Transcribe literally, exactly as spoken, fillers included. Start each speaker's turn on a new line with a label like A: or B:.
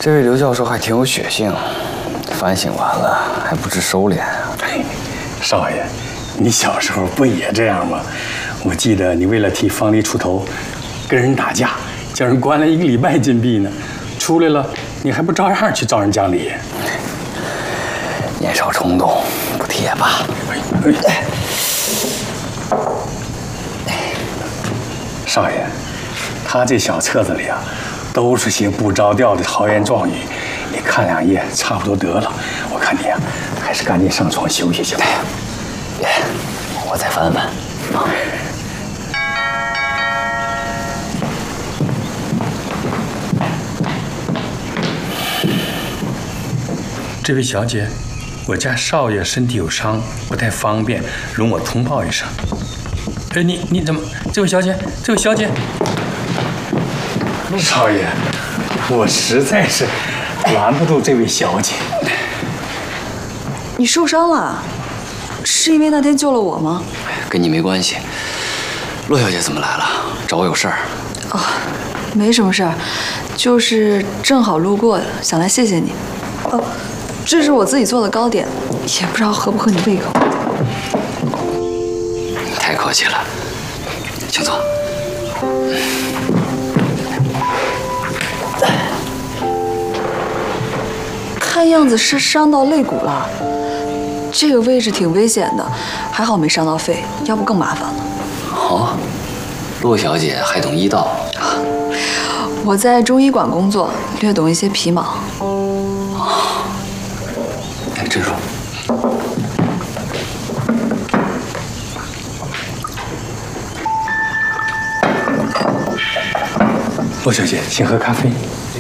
A: 这位刘教授还挺有血性，反省完了还不知收敛啊！
B: 哎，少爷，你小时候不也这样吗？我记得你为了替方丽出头，跟人打架，叫人关了一个礼拜禁闭呢。出来了，你还不照样去找人讲理？
A: 年少冲动，不提也罢。
B: 哎哎，少爷，他这小册子里啊，都是些不着调的豪言壮语，你看两页差不多得了。我看你呀、啊，还是赶紧上床休息去吧。
A: 别，我再翻翻。啊。
B: 这位小姐，我家少爷身体有伤，不太方便，容我通报一声。哎，你你怎么？这位小姐，这位小姐，少爷，我实在是拦不住这位小姐。
C: 你受伤了？是因为那天救了我吗？
A: 跟你没关系。骆小姐怎么来了？找我有事儿？
C: 哦，没什么事儿，就是正好路过，想来谢谢你。哦。这是我自己做的糕点，也不知道合不合你胃口。
A: 太客气了，请坐。
C: 看样子是伤到肋骨了，这个位置挺危险的，还好没伤到肺，要不更麻烦了。
A: 哦，骆小姐还懂医道。
C: 我在中医馆工作，略懂一些皮毛。
A: 珍珠，
B: 骆小姐，请喝咖啡。